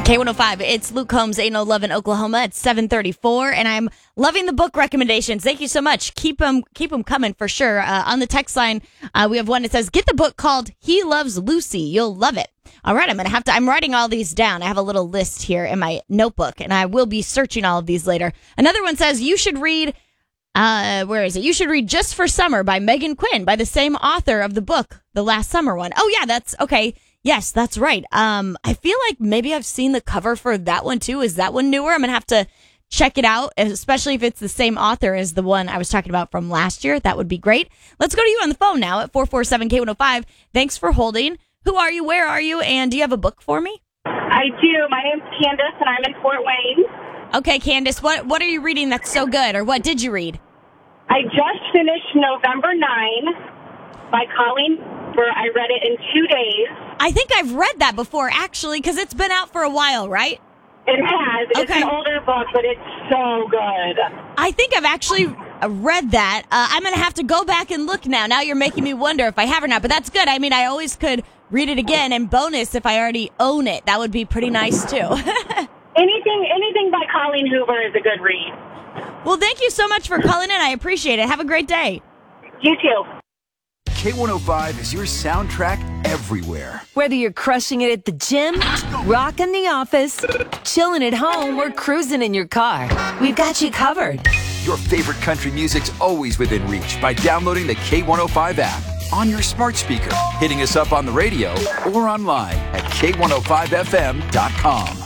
K105, it's Luke Combs, Ain't No Love in Oklahoma at 7:34, and I'm loving the book recommendations. Thank you so much. Keep them coming for sure. On the text line, we have one that says, get the book called He Loves Lucy. You'll love it. All right, I'm writing all these down. I have a little list here in my notebook, and I will be searching all of these later. Another one says, you should read, where is it? You should read Just for Summer by Megan Quinn, by the same author of the book, the last summer one. Oh, yeah, that's okay. Yes, that's right. I feel like maybe I've seen the cover for that one too. Is that one newer? I'm going to have to check it out, especially if it's the same author as the one I was talking about from last year. That would be great. Let's go to you on the phone now at 447-K105. Thanks for holding. Who are you? Where are you? And do you have a book for me? I do. My name's Candace, and I'm in Fort Wayne. Okay, Candace, what are you reading that's so good, or what did you read? I just finished November 9 by Colleen Hoover. I read it in 2 days. I think I've read that before, actually, because it's been out for a while, right? It has. It's okay. an older book, but it's so good. I think I've actually read that. I'm going to have to go back and look now. Now you're making me wonder if I have or not, but that's good. I mean, I always could read it again, and bonus, if I already own it, that would be pretty nice, too. Anything by Colleen Hoover is a good read. Well, thank you so much for calling in. I appreciate it. Have a great day. You too. K105 is your soundtrack everywhere. Whether you're crushing it at the gym, rocking the office, chilling at home, or cruising in your car, we've got you covered. Your favorite country music's always within reach by downloading the K105 app on your smart speaker, hitting us up on the radio, or online at K105FM.com.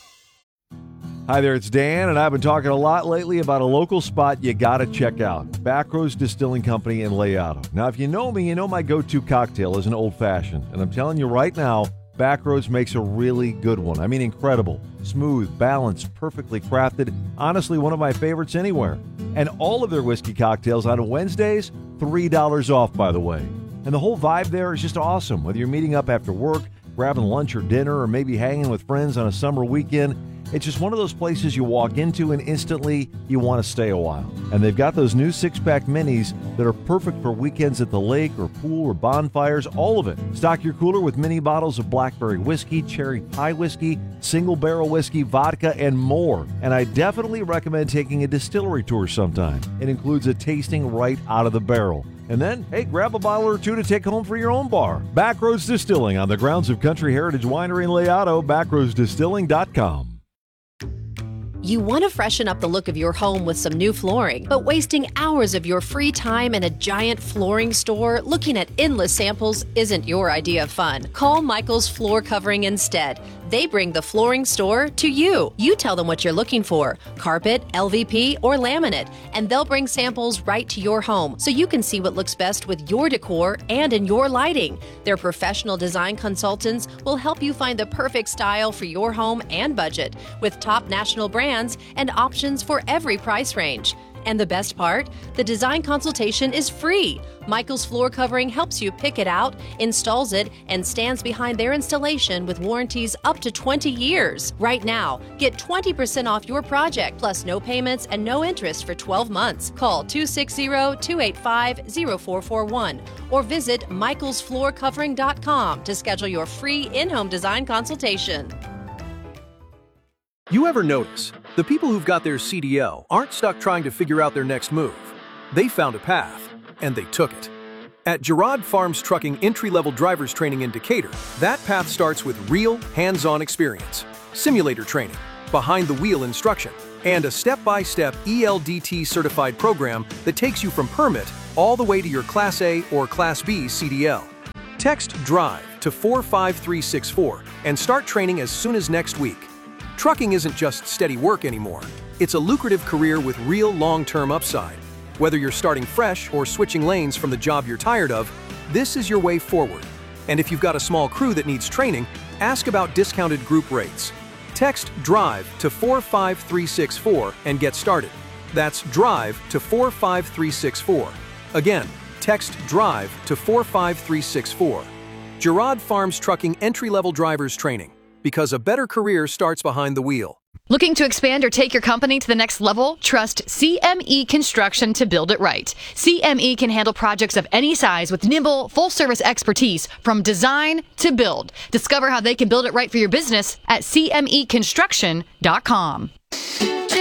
Hi there, it's Dan, and I've been talking a lot lately about a local spot you got to check out, Backroads Distilling Company in Layotto. Now, if you know me, you know my go-to cocktail is an old-fashioned, and I'm telling you right now, Backroads makes a really good one. I mean, incredible, smooth, balanced, perfectly crafted, honestly, one of my favorites anywhere. And all of their whiskey cocktails on Wednesdays, $3 off, by the way. And the whole vibe there is just awesome, whether you're meeting up after work, grabbing lunch or dinner, or maybe hanging with friends on a summer weekend. It's just one of those places you walk into and instantly you want to stay a while. And they've got those new six-pack minis that are perfect for weekends at the lake or pool or bonfires, all of it. Stock your cooler with mini bottles of blackberry whiskey, cherry pie whiskey, single barrel whiskey, vodka, and more. And I definitely recommend taking a distillery tour sometime. It includes a tasting right out of the barrel. And then, hey, grab a bottle or two to take home for your own bar. Backroads Distilling on the grounds of Country Heritage Winery in Layotto, backroadsdistilling.com. You want to freshen up the look of your home with some new flooring, but wasting hours of your free time in a giant flooring store looking at endless samples isn't your idea of fun. Call Michael's Floor Covering instead. They bring the flooring store to you. You tell them what you're looking for, carpet, LVP, or laminate, and they'll bring samples right to your home so you can see what looks best with your decor and in your lighting. Their professional design consultants will help you find the perfect style for your home and budget with top national brands and options for every price range. And the best part? The design consultation is free. Michael's Floor Covering helps you pick it out, installs it, and stands behind their installation with warranties up to 20 years. Right now, get 20% off your project, plus no payments and no interest for 12 months. Call 260-285-0441 or visit michaelsfloorcovering.com to schedule your free in-home design consultation. You ever notice the people who've got their CDL aren't stuck trying to figure out their next move? They found a path, and they took it. At Girard Farms Trucking entry-level driver's training in Decatur, that path starts with real, hands-on experience, simulator training, behind-the-wheel instruction, and a step-by-step ELDT-certified program that takes you from permit all the way to your Class A or Class B CDL. Text DRIVE to 45364 and start training as soon as next week. Trucking isn't just steady work anymore. It's a lucrative career with real long-term upside. Whether you're starting fresh or switching lanes from the job you're tired of, this is your way forward. And if you've got a small crew that needs training, ask about discounted group rates. Text DRIVE to 45364 and get started. That's DRIVE to 45364. Again, text DRIVE to 45364. Girard Farms Trucking entry-level drivers training. Because a better career starts behind the wheel. Looking to expand or take your company to the next level? Trust CME Construction to build it right. CME can handle projects of any size with nimble, full-service expertise from design to build. Discover how they can build it right for your business at CMEconstruction.com.